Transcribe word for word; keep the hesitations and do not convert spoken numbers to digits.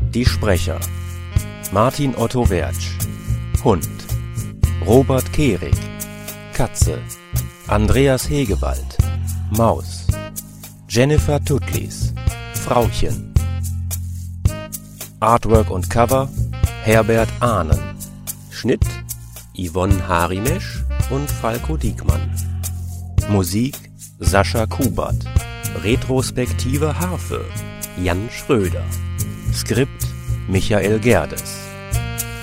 Die Sprecher: Martin Otto Wertsch, Hund; Robert Kehrig, Katze; Andreas Hegewald, Maus; Jennifer Tutlis, Frauchen. Artwork und Cover: Herbert Ahnen. Schnitt: Yvonne Harimesch und Falko Diekmann. Musik: Sascha Kubert. Retrospektive Harfe: Jan Schröder. Skript: Michael Gerdes.